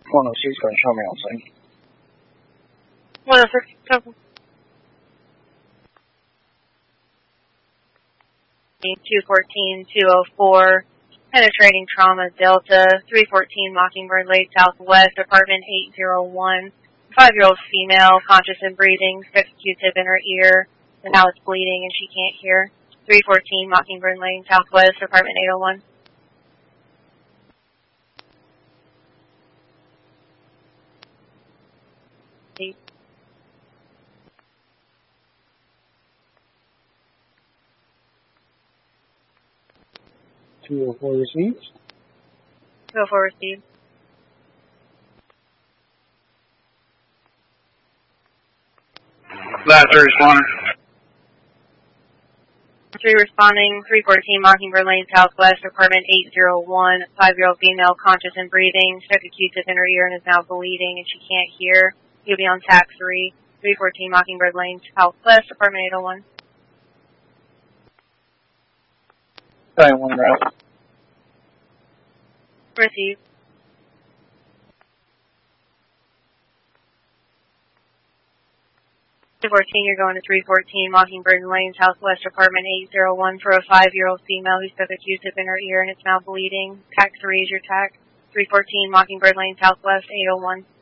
106感受秒声。 106, couple. 214, 204, penetrating trauma, Delta, 314 Mockingbird Lake Southwest, apartment 801, 5-year-old female, conscious and breathing, stuck a Q-tip in her ear, and now it's bleeding and she can't hear. 314 Mockingbird Lane Southwest, apartment 801. (204 received). 204 received. Last responder. 3 responding, 314 Mockingbird Lane Southwest, apartment 801, 5-year-old female, conscious and breathing, stuck a Q-tip in her ear and is now bleeding and she can't hear. You'll be on TAC 3, 314 Mockingbird Lane Southwest, apartment 801. Dial 1 route. Received. 214, you're going to 314 Mockingbird Lane Southwest, apartment 801 for a 5-year-old female who stuck a Q-tip in her ear and it's now bleeding. TAC 3 is your TAC. 314 Mockingbird Lane Southwest, 801.